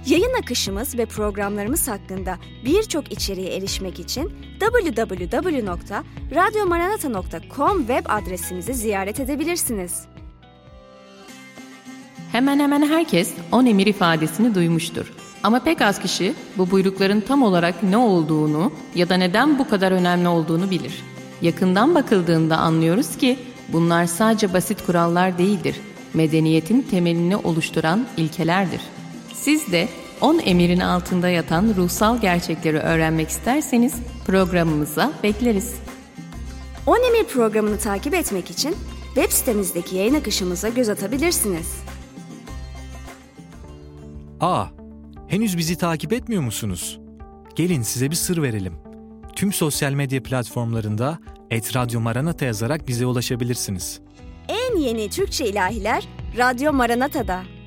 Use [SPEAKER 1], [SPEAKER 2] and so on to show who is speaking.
[SPEAKER 1] Yayın akışımız ve programlarımız hakkında birçok içeriğe erişmek için www.radyomaranata.com web adresimizi ziyaret edebilirsiniz.
[SPEAKER 2] Hemen hemen herkes 10 emir ifadesini duymuştur. Ama pek az kişi bu buyrukların tam olarak ne olduğunu ya da neden bu kadar önemli olduğunu bilir. Yakından bakıldığında anlıyoruz ki bunlar sadece basit kurallar değildir. Medeniyetin temelini oluşturan ilkelerdir. Siz de 10 emirin altında yatan ruhsal gerçekleri öğrenmek isterseniz programımıza bekleriz.
[SPEAKER 1] 10 Emir programını takip etmek için web sitemizdeki yayın akışımıza göz atabilirsiniz.
[SPEAKER 3] Henüz bizi takip etmiyor musunuz? Gelin size bir sır verelim. Tüm sosyal medya platformlarında @radyomaranata yazarak bize ulaşabilirsiniz.
[SPEAKER 1] En yeni Türkçe ilahiler Radyo Maranata'da.